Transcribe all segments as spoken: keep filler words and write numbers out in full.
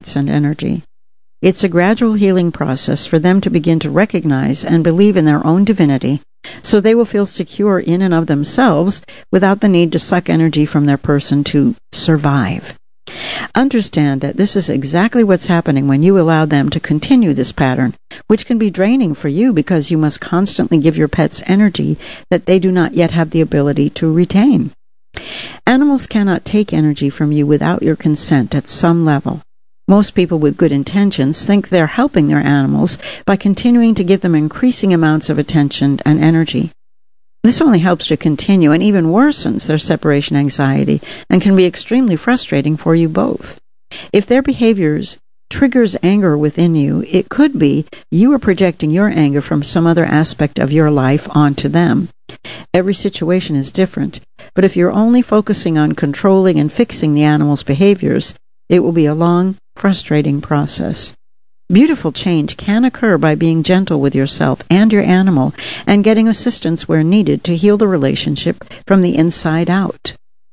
thoughts and energy. It's a gradual healing process for them to begin to recognize and believe in their own divinity, so they will feel secure in and of themselves without the need to suck energy from their person to survive. Understand that this is exactly what's happening when you allow them to continue this pattern, which can be draining for you because you must constantly give your pets energy that they do not yet have the ability to retain. Animals cannot take energy from you without your consent at some level. Most people with good intentions think they're helping their animals by continuing to give them increasing amounts of attention and energy. This only helps to continue and even worsens their separation anxiety and can be extremely frustrating for you both. If their behaviors triggers anger within you, it could be you are projecting your anger from some other aspect of your life onto them. Every situation is different, but if you're only focusing on controlling and fixing the animal's behaviors, it will be a long, frustrating process. Beautiful change can occur by being gentle with yourself and your animal and getting assistance where needed to heal the relationship from the inside out.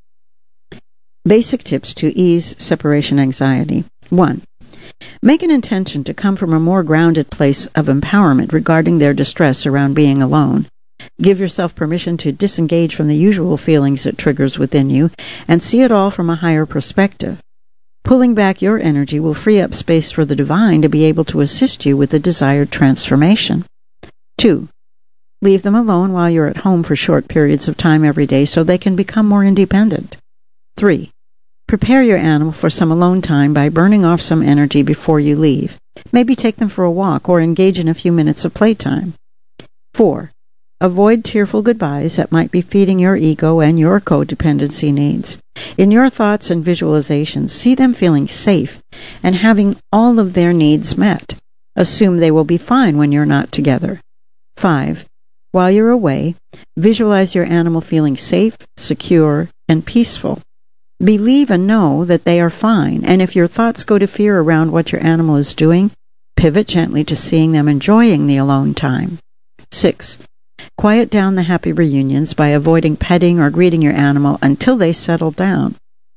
Basic tips to ease separation anxiety. One. Make an intention to come from a more grounded place of empowerment regarding their distress around being alone. Give yourself permission to disengage from the usual feelings it triggers within you and see it all from a higher perspective. Pulling back your energy will free up space for the divine to be able to assist you with the desired transformation. Two. Leave them alone while you're at home for short periods of time every day so they can become more independent. Three. Prepare your animal for some alone time by burning off some energy before you leave. Maybe take them for a walk or engage in a few minutes of playtime. Four. Avoid tearful goodbyes that might be feeding your ego and your codependency needs. In your thoughts and visualizations, see them feeling safe and having all of their needs met. Assume they will be fine when you're not together. Five. While you're away, visualize your animal feeling safe, secure, and peaceful. Believe and know that they are fine, and if your thoughts go to fear around what your animal is doing, pivot gently to seeing them enjoying the alone time. Six. Quiet down the happy reunions by avoiding petting or greeting your animal until they settle down.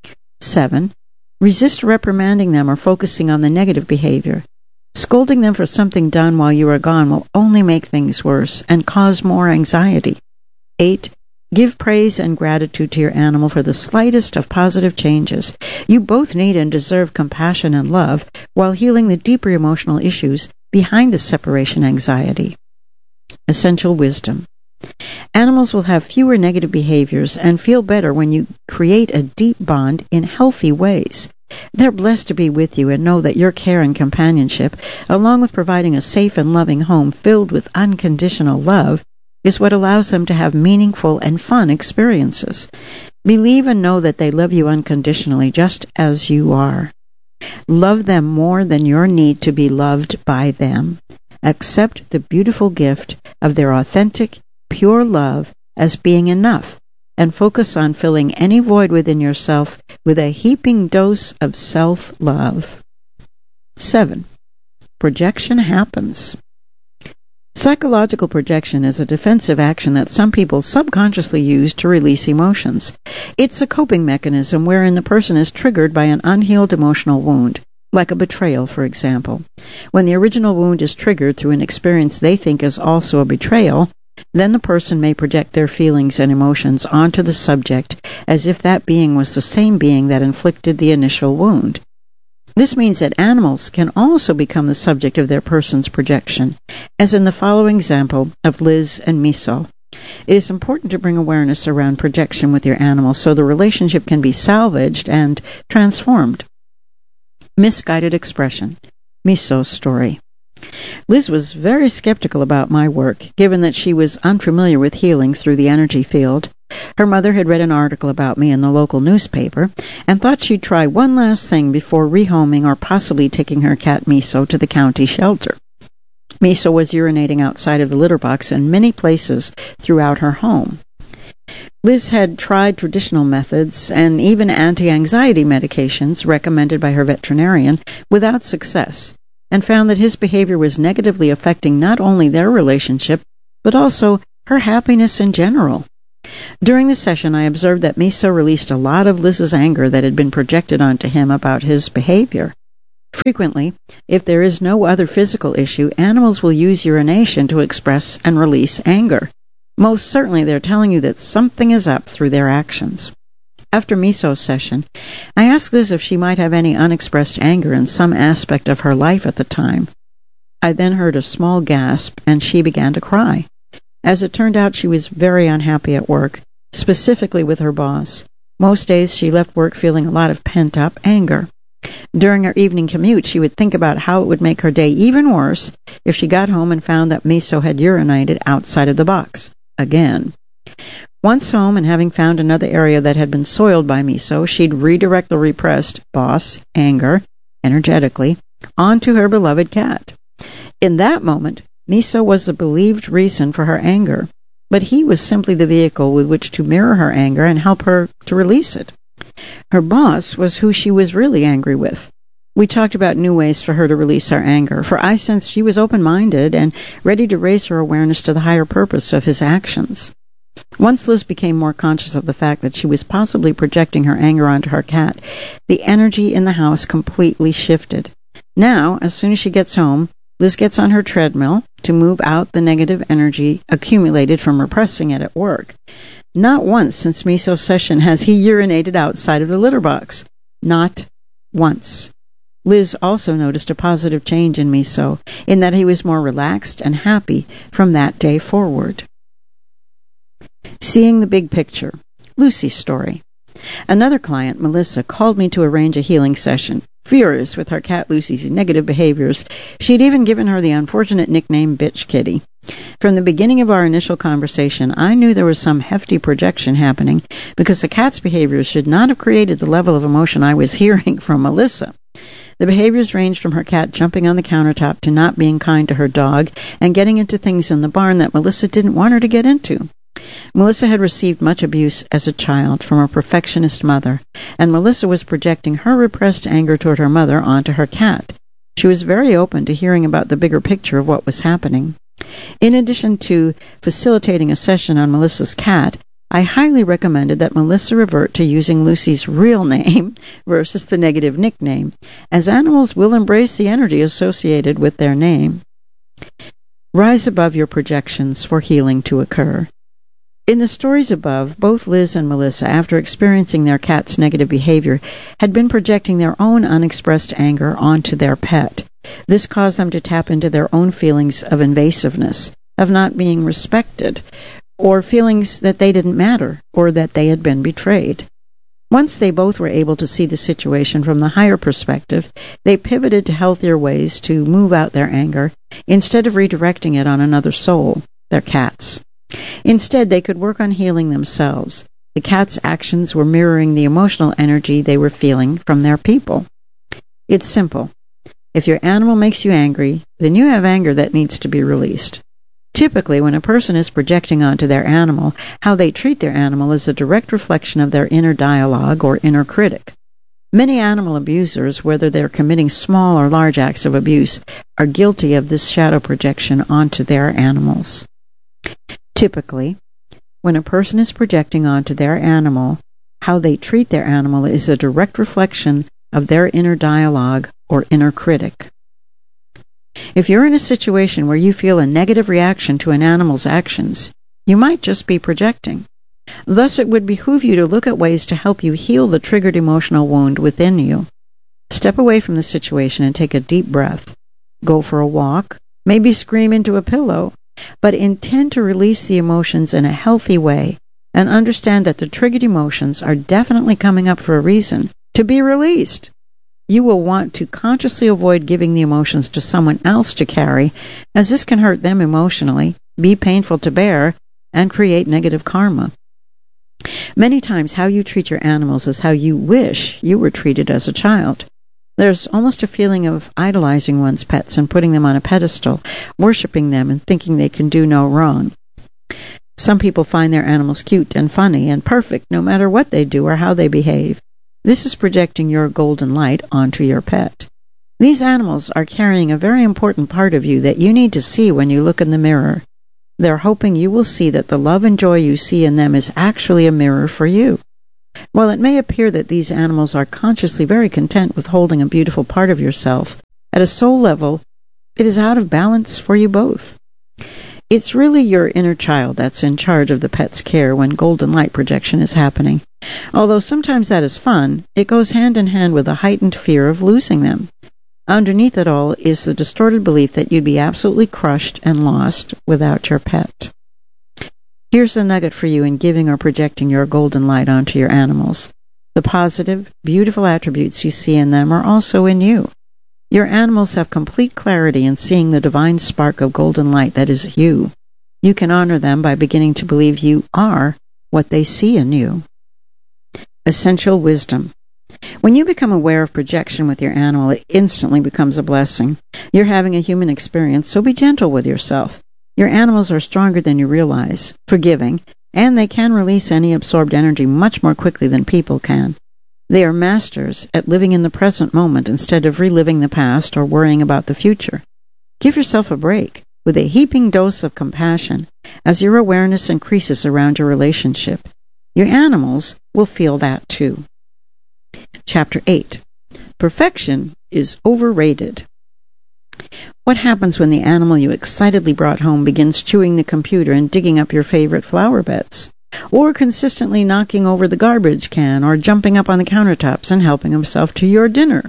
Seven. Resist reprimanding them or focusing on the negative behavior. Scolding them for something done while you are gone will only make things worse and cause more anxiety. Eight. Give praise and gratitude to your animal for the slightest of positive changes. You both need and deserve compassion and love while healing the deeper emotional issues behind the separation anxiety. Essential wisdom. Animals will have fewer negative behaviors and feel better when you create a deep bond in healthy ways. They're blessed to be with you and know that your care and companionship, along with providing a safe and loving home filled with unconditional love, is what allows them to have meaningful and fun experiences. Believe and know that they love you unconditionally just as you are. Love them more than your need to be loved by them. Accept the beautiful gift of their authentic, pure love as being enough, and focus on filling any void within yourself with a heaping dose of self-love. Seven. Projection happens. Psychological projection is a defensive action that some people subconsciously use to release emotions. It's a coping mechanism wherein the person is triggered by an unhealed emotional wound, like a betrayal, for example. When the original wound is triggered through an experience they think is also a betrayal, then the person may project their feelings and emotions onto the subject as if that being was the same being that inflicted the initial wound. This means that animals can also become the subject of their person's projection, as in the following example of Liz and Miso. It is important to bring awareness around projection with your animal so the relationship can be salvaged and transformed. Misguided expression. Miso's story. Liz was very skeptical about my work, given that she was unfamiliar with healing through the energy field. Her mother had read an article about me in the local newspaper and thought she'd try one last thing before rehoming or possibly taking her cat Miso to the county shelter. Miso was urinating outside of the litter box in many places throughout her home. Liz had tried traditional methods and even anti-anxiety medications recommended by her veterinarian without success, and found that his behavior was negatively affecting not only their relationship, but also her happiness in general. During the session, I observed that Miso released a lot of Liz's anger that had been projected onto him about his behavior. Frequently, if there is no other physical issue, animals will use urination to express and release anger. Most certainly they're telling you that something is up through their actions. After Miso's session, I asked Liz if she might have any unexpressed anger in some aspect of her life at the time. I then heard a small gasp, and she began to cry. As it turned out, she was very unhappy at work, specifically with her boss. Most days she left work feeling a lot of pent-up anger. During her evening commute, she would think about how it would make her day even worse if she got home and found that Miso had urinated outside of the box. Again. Once home and having found another area that had been soiled by Miso, she'd redirect the repressed boss anger, energetically, onto her beloved cat. In that moment, Miso was the believed reason for her anger, but he was simply the vehicle with which to mirror her anger and help her to release it. Her boss was who she was really angry with. We talked about new ways for her to release her anger, for I sensed she was open-minded and ready to raise her awareness to the higher purpose of his actions. Once Liz became more conscious of the fact that she was possibly projecting her anger onto her cat, the energy in the house completely shifted. Now, as soon as she gets home, Liz gets on her treadmill to move out the negative energy accumulated from repressing it at work. Not once since Miso's session has he urinated outside of the litter box. Not once. Liz also noticed a positive change in Miso, in that he was more relaxed and happy from that day forward. Seeing the big picture. Lucy's story. Another client, Melissa, called me to arrange a healing session. Furious with her cat Lucy's negative behaviors, she'd even given her the unfortunate nickname Bitch Kitty. From the beginning of our initial conversation, I knew there was some hefty projection happening because the cat's behaviors should not have created the level of emotion I was hearing from Melissa. The behaviors ranged from her cat jumping on the countertop to not being kind to her dog and getting into things in the barn that Melissa didn't want her to get into. Melissa had received much abuse as a child from a perfectionist mother, and Melissa was projecting her repressed anger toward her mother onto her cat. She was very open to hearing about the bigger picture of what was happening. In addition to facilitating a session on Melissa's cat, I highly recommended that Melissa revert to using Lucy's real name versus the negative nickname, as animals will embrace the energy associated with their name. Rise above your projections for healing to occur. In the stories above, both Liz and Melissa, after experiencing their cat's negative behavior, had been projecting their own unexpressed anger onto their pet. This caused them to tap into their own feelings of invasiveness, of not being respected, or feelings that they didn't matter, or that they had been betrayed. Once they both were able to see the situation from the higher perspective, they pivoted to healthier ways to move out their anger, instead of redirecting it on another soul, their cat's. Instead, they could work on healing themselves. The cat's actions were mirroring the emotional energy they were feeling from their people. It's simple. If your animal makes you angry, then you have anger that needs to be released. Typically, when a person is projecting onto their animal, how they treat their animal is a direct reflection of their inner dialogue or inner critic. Many animal abusers, whether they're committing small or large acts of abuse, are guilty of this shadow projection onto their animals. Typically, when a person is projecting onto their animal, how they treat their animal is a direct reflection of their inner dialogue or inner critic. If you're in a situation where you feel a negative reaction to an animal's actions, you might just be projecting. Thus, it would behoove you to look at ways to help you heal the triggered emotional wound within you. Step away from the situation and take a deep breath. Go for a walk, maybe scream into a pillow, but intend to release the emotions in a healthy way and understand that the triggered emotions are definitely coming up for a reason, to be released. You will want to consciously avoid giving the emotions to someone else to carry, as this can hurt them emotionally, be painful to bear, and create negative karma. Many times how you treat your animals is how you wish you were treated as a child. There's almost a feeling of idolizing one's pets and putting them on a pedestal, worshiping them and thinking they can do no wrong. Some people find their animals cute and funny and perfect no matter what they do or how they behave. This is projecting your golden light onto your pet. These animals are carrying a very important part of you that you need to see when you look in the mirror. They're hoping you will see that the love and joy you see in them is actually a mirror for you. While it may appear that these animals are consciously very content with holding a beautiful part of yourself, at a soul level, it is out of balance for you both. It's really your inner child that's in charge of the pet's care when golden light projection is happening. Although sometimes that is fun, it goes hand in hand with a heightened fear of losing them. Underneath it all is the distorted belief that you'd be absolutely crushed and lost without your pet. Here's the nugget for you in giving or projecting your golden light onto your animals. The positive, beautiful attributes you see in them are also in you. Your animals have complete clarity in seeing the divine spark of golden light that is you. You can honor them by beginning to believe you are what they see in you. Essential wisdom. When you become aware of projection with your animal, it instantly becomes a blessing. You're having a human experience, so be gentle with yourself. Your animals are stronger than you realize, forgiving, and they can release any absorbed energy much more quickly than people can. They are masters at living in the present moment instead of reliving the past or worrying about the future. Give yourself a break with a heaping dose of compassion as your awareness increases around your relationship. Your animals will feel that too. Chapter eight. Perfection is overrated. What happens when the animal you excitedly brought home begins chewing the computer and digging up your favorite flower beds? Or consistently knocking over the garbage can, or jumping up on the countertops and helping himself to your dinner?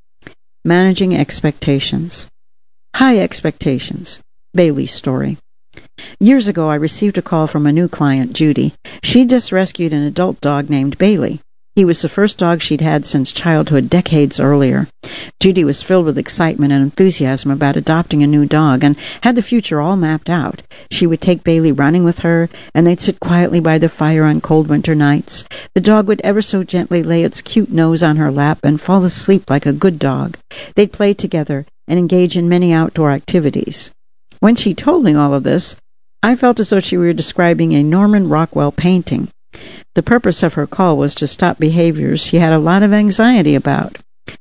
Managing expectations. High expectations. Bailey's story. Years ago, I received a call from a new client, Judy. She just rescued an adult dog named Bailey. He was the first dog she'd had since childhood, decades earlier. Judy was filled with excitement and enthusiasm about adopting a new dog and had the future all mapped out. She would take Bailey running with her, and they'd sit quietly by the fire on cold winter nights. The dog would ever so gently lay its cute nose on her lap and fall asleep like a good dog. They'd play together and engage in many outdoor activities. When she told me all of this, I felt as though she were describing a Norman Rockwell painting. The purpose of her call was to stop behaviors she had a lot of anxiety about.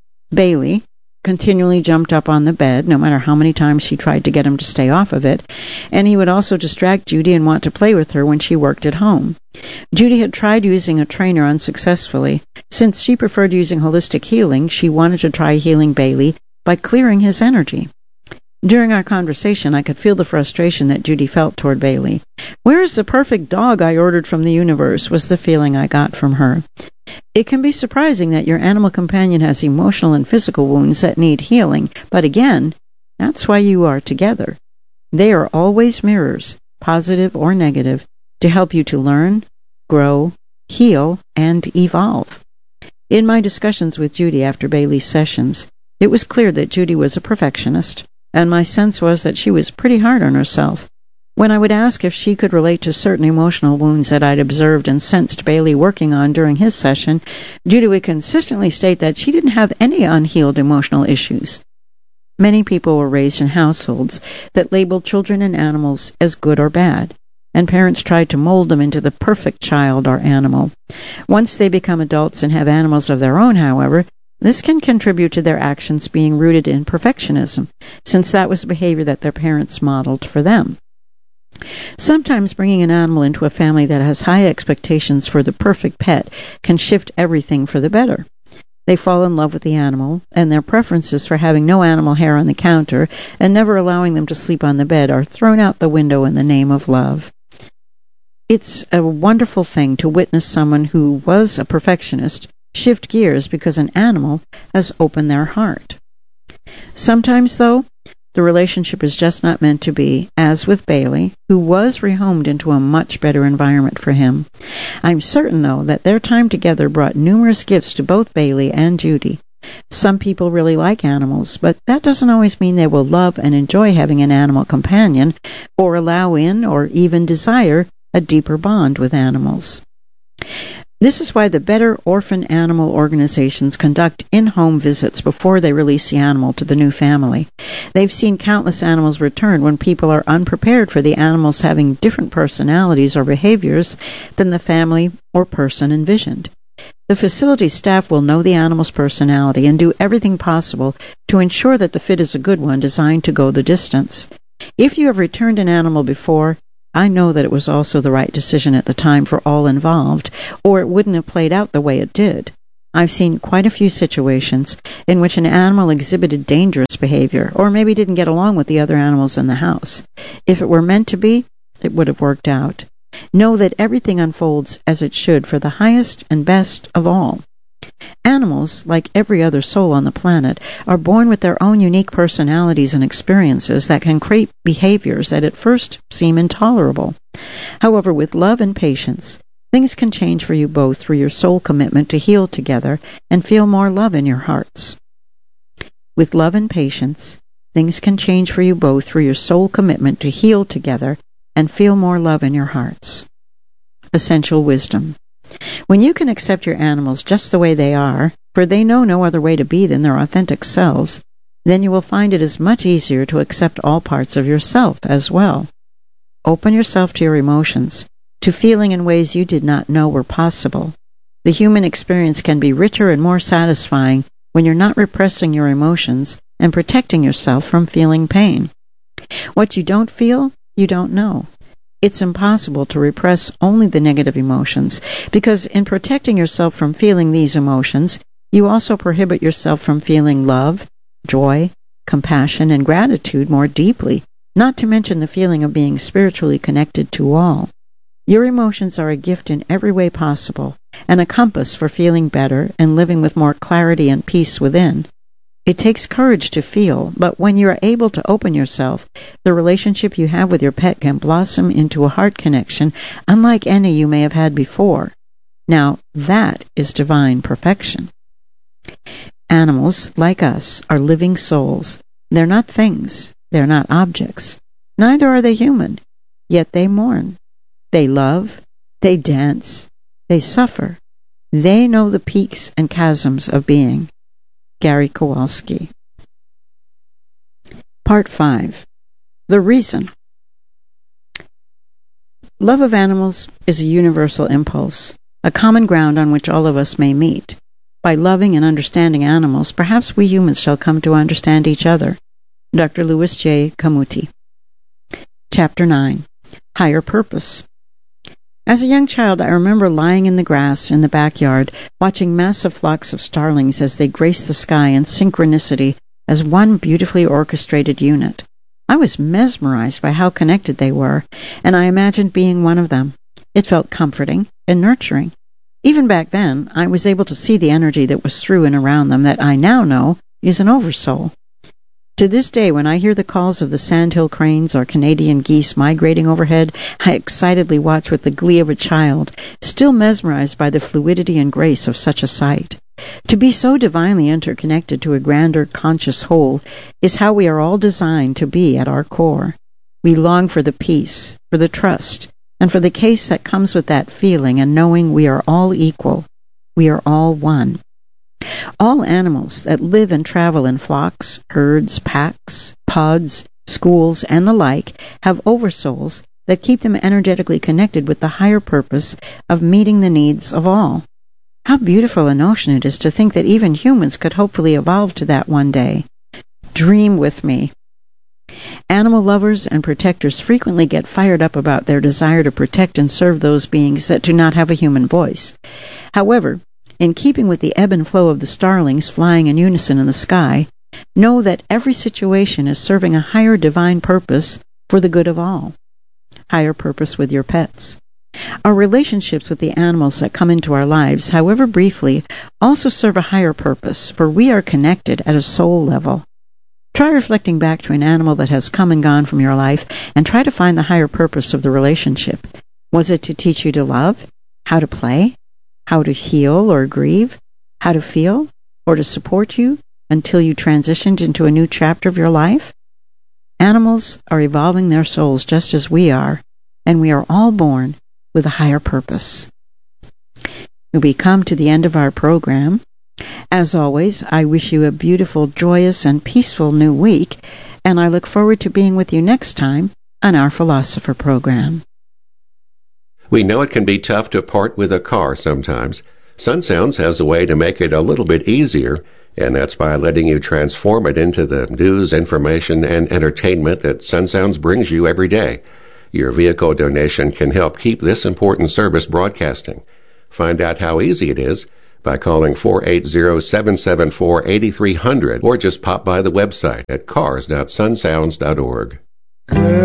Bailey continually jumped up on the bed, no matter how many times she tried to get him to stay off of it, and he would also distract Judy and want to play with her when she worked at home. Judy had tried using a trainer unsuccessfully. Since she preferred using holistic healing, she wanted to try healing Bailey by clearing his energy. During our conversation, I could feel the frustration that Judy felt toward Bailey. "Where is the perfect dog I ordered from the universe?" was the feeling I got from her. It can be surprising that your animal companion has emotional and physical wounds that need healing, but again, that's why you are together. They are always mirrors, positive or negative, to help you to learn, grow, heal, and evolve. In my discussions with Judy after Bailey's sessions, it was clear that Judy was a perfectionist, and my sense was that she was pretty hard on herself. When I would ask if she could relate to certain emotional wounds that I'd observed and sensed Bailey working on during his session, Judy would consistently state that she didn't have any unhealed emotional issues. Many people were raised in households that labeled children and animals as good or bad, and parents tried to mold them into the perfect child or animal. Once they become adults and have animals of their own, however, this can contribute to their actions being rooted in perfectionism, since that was behavior that their parents modeled for them. Sometimes bringing an animal into a family that has high expectations for the perfect pet can shift everything for the better. They fall in love with the animal, and their preferences for having no animal hair on the counter and never allowing them to sleep on the bed are thrown out the window in the name of love. It's a wonderful thing to witness someone who was a perfectionist shift gears because an animal has opened their heart. Sometimes, though, the relationship is just not meant to be, as with Bailey, who was rehomed into a much better environment for him. I'm certain, though, that their time together brought numerous gifts to both Bailey and Judy. Some people really like animals, but that doesn't always mean they will love and enjoy having an animal companion, or allow in or even desire a deeper bond with animals. This is why the better orphan animal organizations conduct in-home visits before they release the animal to the new family. They've seen countless animals return when people are unprepared for the animals having different personalities or behaviors than the family or person envisioned. The facility staff will know the animal's personality and do everything possible to ensure that the fit is a good one designed to go the distance. If you have returned an animal before, I know that it was also the right decision at the time for all involved, or it wouldn't have played out the way it did. I've seen quite a few situations in which an animal exhibited dangerous behavior, or maybe didn't get along with the other animals in the house. If it were meant to be, it would have worked out. Know that everything unfolds as it should for the highest and best of all. Animals, like every other soul on the planet, are born with their own unique personalities and experiences that can create behaviors that at first seem intolerable. However, with love and patience, things can change for you both through your soul commitment to heal together and feel more love in your hearts. With love and patience, things can change for you both through your soul commitment to heal together and feel more love in your hearts. Essential wisdom. When you can accept your animals just the way they are, for they know no other way to be than their authentic selves, then you will find it is much easier to accept all parts of yourself as well. Open yourself to your emotions, to feeling in ways you did not know were possible. The human experience can be richer and more satisfying when you're not repressing your emotions and protecting yourself from feeling pain. What you don't feel, you don't know. It's impossible to repress only the negative emotions, because in protecting yourself from feeling these emotions, you also prohibit yourself from feeling love, joy, compassion, and gratitude more deeply, not to mention the feeling of being spiritually connected to all. Your emotions are a gift in every way possible, and a compass for feeling better and living with more clarity and peace within. It takes courage to feel, but when you are able to open yourself, the relationship you have with your pet can blossom into a heart connection unlike any you may have had before. Now, that is divine perfection. Animals, like us, are living souls. They're not things. They're not objects. Neither are they human. Yet they mourn. They love. They dance. They suffer. They know the peaks and chasms of being. Gary Kowalski. Part five. The Reason. Love of animals is a universal impulse, a common ground on which all of us may meet. By loving and understanding animals, perhaps we humans shall come to understand each other. Doctor Louis J. Camuti. Chapter nine. Higher Purpose. As a young child, I remember lying in the grass in the backyard, watching massive flocks of starlings as they graced the sky in synchronicity as one beautifully orchestrated unit. I was mesmerized by how connected they were, and I imagined being one of them. It felt comforting and nurturing. Even back then, I was able to see the energy that was through and around them that I now know is an oversoul. To this day, when I hear the calls of the sandhill cranes or Canadian geese migrating overhead, I excitedly watch with the glee of a child, still mesmerized by the fluidity and grace of such a sight. To be so divinely interconnected to a grander conscious whole is how we are all designed to be at our core. We long for the peace, for the trust, and for the case that comes with that feeling and knowing we are all equal. We are all one. All animals that live and travel in flocks, herds, packs, pods, schools, and the like have oversouls that keep them energetically connected with the higher purpose of meeting the needs of all. How beautiful a notion it is to think that even humans could hopefully evolve to that one day. Dream with me. Animal lovers and protectors frequently get fired up about their desire to protect and serve those beings that do not have a human voice. However, in keeping with the ebb and flow of the starlings flying in unison in the sky, know that every situation is serving a higher divine purpose for the good of all. Higher purpose with your pets. Our relationships with the animals that come into our lives, however briefly, also serve a higher purpose, for we are connected at a soul level. Try reflecting back to an animal that has come and gone from your life and try to find the higher purpose of the relationship. Was it to teach you to love? How to play? How to heal or grieve? How to feel? Or to support you until you transitioned into a new chapter of your life? Animals are evolving their souls just as we are, and we are all born with a higher purpose. We come to the end of our program. As always, I wish you a beautiful, joyous, and peaceful new week, and I look forward to being with you next time on our Philosopher program. We know it can be tough to part with a car sometimes. Sun Sounds has a way to make it a little bit easier, and that's by letting you transform it into the news, information, and entertainment that Sun Sounds brings you every day. Your vehicle donation can help keep this important service broadcasting. Find out how easy it is by calling four eight zero, seven seven four, eight three zero zero or just pop by the website at cars dot sun sounds dot org.